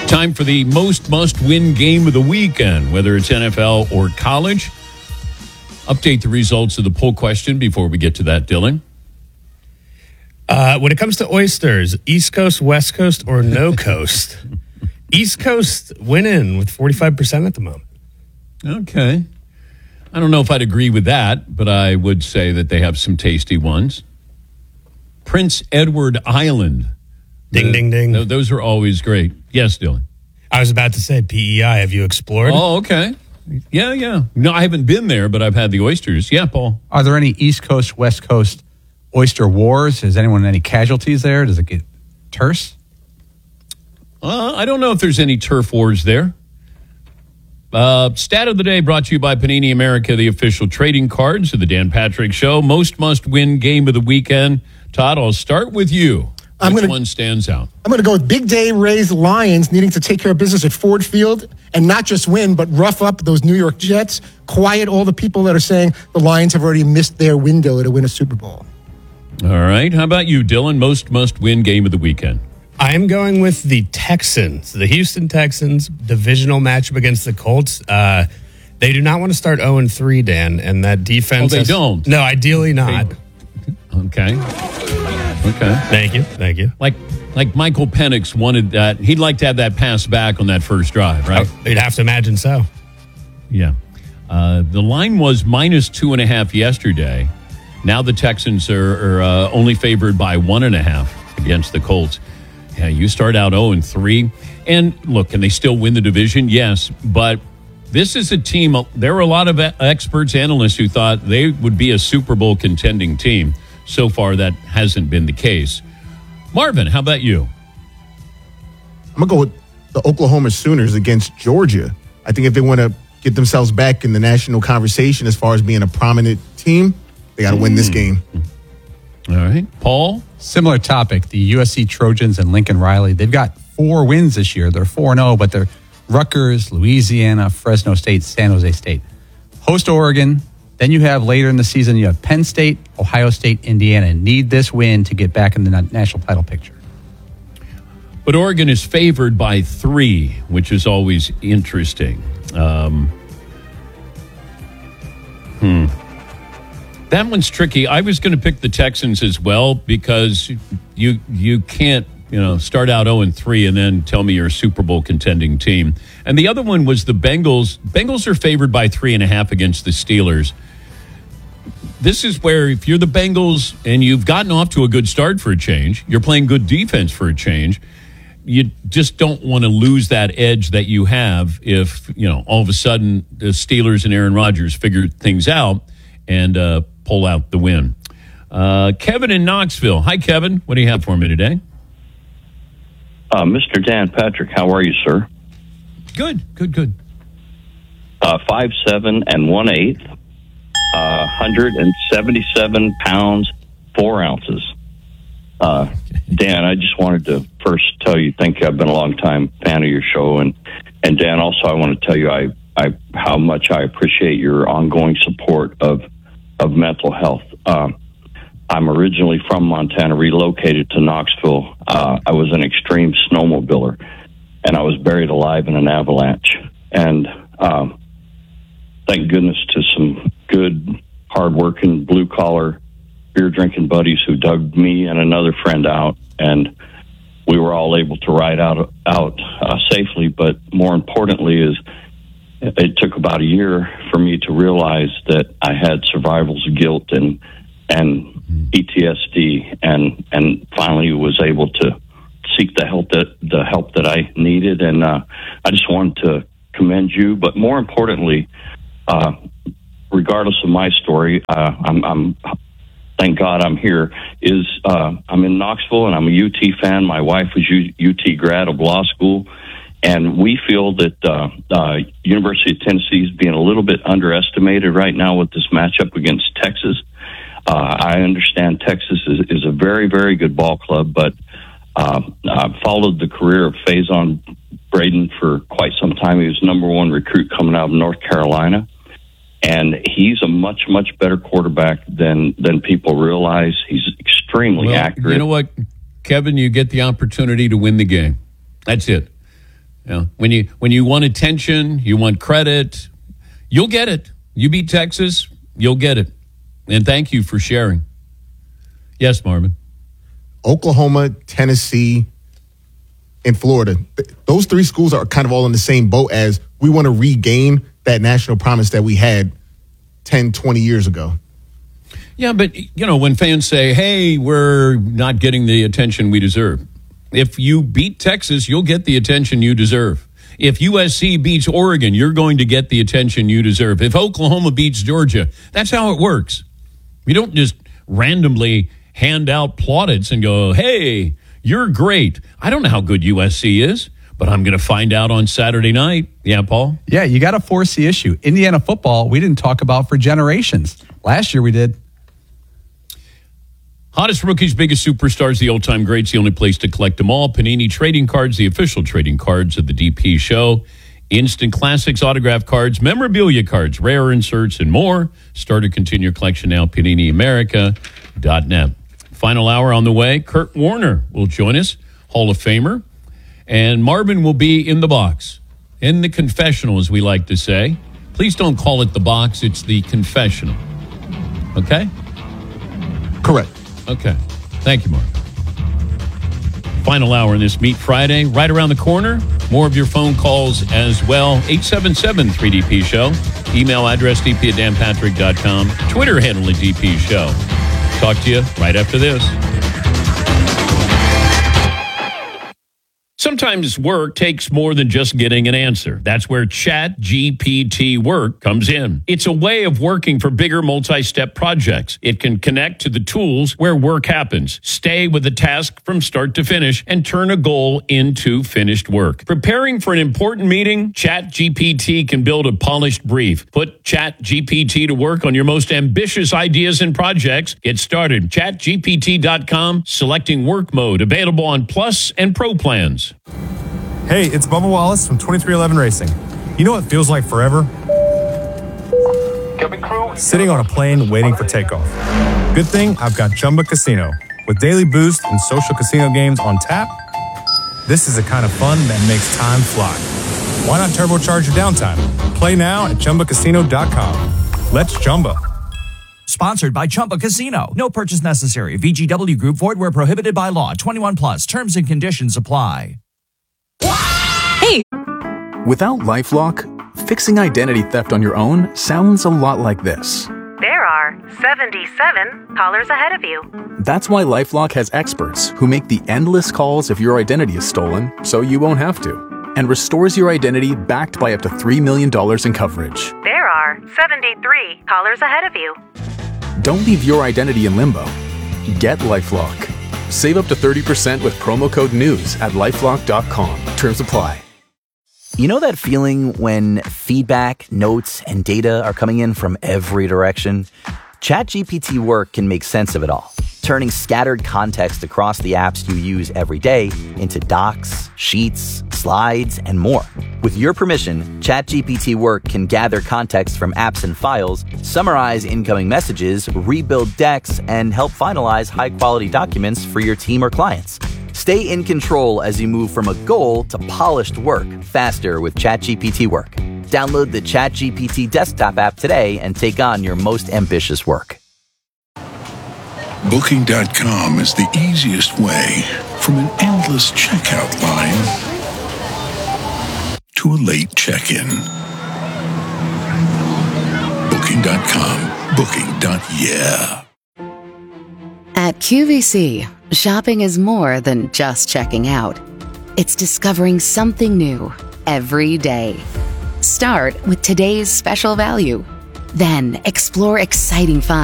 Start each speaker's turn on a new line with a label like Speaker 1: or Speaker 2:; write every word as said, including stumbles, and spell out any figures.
Speaker 1: Time for the most must-win game of the weekend, whether it's N F L or college. Update the results of the poll question before we get to that, Dylan.
Speaker 2: Uh, when it comes to oysters, East Coast, West Coast, or no coast? East Coast winning with forty-five percent at the moment.
Speaker 1: Okay. I don't know if I'd agree with that, but I would say that they have some tasty ones. Prince Edward Island.
Speaker 2: Ding,
Speaker 1: the,
Speaker 2: ding, ding.
Speaker 1: No, those are always great. Yes, Dylan.
Speaker 2: I was about to say P E I. Have you explored?
Speaker 1: Oh, okay. Yeah, yeah. No, I haven't been there, but I've had the oysters. Yeah, Paul.
Speaker 3: Are there any East Coast, West Coast oyster wars? Has anyone any casualties there? Does it get terse?
Speaker 1: Uh, I don't know if there's any turf wars there. Uh, stat of the day brought to you by Panini America, the official trading cards of the Dan Patrick Show. Most must-win game of the weekend. Todd, I'll start with you.
Speaker 4: I'm
Speaker 1: Which
Speaker 4: gonna,
Speaker 1: one stands out?
Speaker 4: I'm going to go with Big Day Rays Lions needing to take care of business at Ford Field and not just win, but rough up those New York Jets, quiet all the people that are saying the Lions have already missed their window to win a Super Bowl.
Speaker 1: All right. How about you, Dylan? Most must-win game of the weekend.
Speaker 2: I'm going with the Texans, the Houston Texans, divisional matchup against the Colts. Uh, they do not want to start oh and three, Dan, and that defense...
Speaker 1: Oh, they
Speaker 2: has,
Speaker 1: don't?
Speaker 2: No, ideally not.
Speaker 1: Okay. Okay.
Speaker 2: Thank you. Thank you.
Speaker 1: Like like Michael Penix wanted that. He'd like to have that pass back on that first drive, right?
Speaker 2: Oh, you'd have to imagine so.
Speaker 1: Yeah. Uh, the line was minus two and a half yesterday. Now the Texans are, are uh, only favored by one and a half against the Colts. Yeah, you start out oh and three. And look, can they still win the division? Yes, but this is a team. There were a lot of experts, analysts who thought they would be a Super Bowl contending team. So far, that hasn't been the case. Marvin, how about you?
Speaker 5: I'm going to go with the Oklahoma Sooners against Georgia. I think if they want to get themselves back in the national conversation as far as being a prominent team, they got to mm. win this game.
Speaker 1: All right. Paul?
Speaker 3: Similar topic. The U S C Trojans and Lincoln Riley. They've got four wins this year. They're four and oh, but they're Rutgers, Louisiana, Fresno State, San Jose State. Host Oregon. Then you have later in the season, you have Penn State, Ohio State, Indiana. Need this win to get back in the national title picture.
Speaker 1: But Oregon is favored by three, which is always interesting. Um, hmm. That one's tricky. I was going to pick the Texans as well because you you can't you know start out oh and three and then tell me you're a Super Bowl contending team. And the other one was the Bengals. Bengals are favored by three and a half against the Steelers. This is where if you're the Bengals and you've gotten off to a good start for a change, you're playing good defense for a change, you just don't want to lose that edge that you have if, you know, all of a sudden the Steelers and Aaron Rodgers figure things out and uh, pull out the win. Uh, Kevin in Knoxville. Hi, Kevin. What do you have for me today?
Speaker 6: Uh, Mister Dan Patrick, how are you, sir?
Speaker 1: Good, good, good.
Speaker 6: Uh, five seven and one eighth. Uh, one hundred seventy-seven pounds, four ounces. Uh, Dan, I just wanted to first tell you thank you. I've been a long time fan of your show. And, and Dan, also, I want to tell you I, I how much I appreciate your ongoing support of, of mental health. Um, I'm originally from Montana, relocated to Knoxville. Uh, I was an extreme snowmobiler, and I was buried alive in an avalanche. And um, thank goodness to some good, hardworking, blue-collar, beer-drinking buddies who dug me and another friend out, and we were all able to ride out out uh, safely. But more importantly is it took about a year for me to realize that I had survivor's guilt and and P T S D, and and finally was able to seek the help that the help that I needed. And uh, I just wanted to commend you, but more importantly, uh, regardless of my story, uh, I'm, I'm thank God I'm here. Is uh, I'm in Knoxville and I'm a U T fan. My wife was U- UT grad of law school, and we feel that uh, uh, University of Tennessee is being a little bit underestimated right now with this matchup against Texas. Uh, I understand Texas is, is a very, very good ball club, but uh, I've followed the career of Faison Braden for quite some time. He was number one recruit coming out of North Carolina, and he's a much, much better quarterback than than people realize. He's extremely
Speaker 1: well,
Speaker 6: accurate.
Speaker 1: You know what, Kevin? You get the opportunity to win the game. That's it. You know, when you when you want attention, you want credit, you'll get it. You beat Texas, you'll get it. And thank you for sharing. Yes, Marvin.
Speaker 5: Oklahoma, Tennessee, and Florida. Th- those three schools are kind of all in the same boat as we want to regain that national promise that we had ten, twenty years ago.
Speaker 1: Yeah, but, you know, when fans say, hey, we're not getting the attention we deserve. If you beat Texas, you'll get the attention you deserve. If U S C beats Oregon, you're going to get the attention you deserve. If Oklahoma beats Georgia, that's how it works. You don't just randomly hand out plaudits and go, hey, you're great. I don't know how good U S C is, but I'm going to find out on Saturday night. Yeah, Paul?
Speaker 3: Yeah, you got to force the issue. Indiana football, we didn't talk about for generations. Last year we did.
Speaker 1: Hottest rookies, biggest superstars, the old-time greats, the only place to collect them all. Panini Trading Cards, the official trading cards of the D P Show. Instant Classics, autograph cards, memorabilia cards, rare inserts, and more. Start or continue your collection now, panini america dot net. Final hour on the way. Kurt Warner will join us, Hall of Famer. And Marvin will be in the box, in the confessional, as we like to say. Please don't call it the box. It's the confessional. Okay?
Speaker 5: Correct.
Speaker 1: Okay. Thank you, Mark. Final hour in this Meet Friday. Right around the corner. More of your phone calls as well. eight seven seven three D P Show. Email address d p at dan patrick dot com. Twitter handle at D P Show. Talk to you right after this. Sometimes work takes more than just getting an answer. That's where Chat G P T Work comes in. It's a way of working for bigger multi-step projects. It can connect to the tools where work happens, stay with the task from start to finish, and turn a goal into finished work. Preparing for an important meeting, Chat G P T can build a polished brief. Put Chat G P T to work on your most ambitious ideas and projects. Get started. chat G P T dot com, selecting work mode, available on Plus and Pro plans.
Speaker 7: Hey, it's Bubba Wallace from twenty-three eleven Racing. You know what feels like forever? Sitting on a plane waiting for takeoff. Good thing I've got Chumba Casino. With daily boost and social casino games on tap, this is the kind of fun that makes time fly. Why not turbocharge your downtime? Play now at chumba casino dot com. Let's Chumba.
Speaker 8: Sponsored by Chumba Casino. No purchase necessary. V G W Group. Void where prohibited by law. twenty-one plus. Terms and conditions apply.
Speaker 9: Hey! Without LifeLock, fixing identity theft on your own sounds a lot like this.
Speaker 10: There are seventy-seven callers ahead of you.
Speaker 9: That's why LifeLock has experts who make the endless calls if your identity is stolen, so you won't have to, and restores your identity backed by up to three million dollars in coverage.
Speaker 10: There are seventy-three callers ahead of you.
Speaker 9: Don't leave your identity in limbo. Get LifeLock. Save up to thirty percent with promo code NEWS at lifelock dot com. Terms apply.
Speaker 11: You know that feeling when feedback, notes, and data are coming in from every direction? ChatGPT Work can make sense of it all, turning scattered context across the apps you use every day into docs, sheets, slides, and more. With your permission, ChatGPT Work can gather context from apps and files, summarize incoming messages, rebuild decks, and help finalize high-quality documents for your team or clients. Stay in control as you move from a goal to polished work faster with ChatGPT Work. Download the ChatGPT desktop app today and take on your most ambitious work.
Speaker 12: Booking dot com is the easiest way from an endless checkout line to a late check-in. Booking dot com. Booking. Yeah.
Speaker 13: At Q V C, shopping is more than just checking out. It's discovering something new every day. Start with today's special value. Then explore exciting finds.